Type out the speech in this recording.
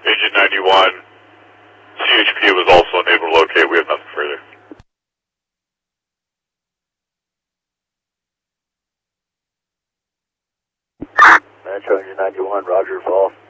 Agent 91, CHP was also unable to locate. We have nothing further. Metro Agent 91, Roger, fall.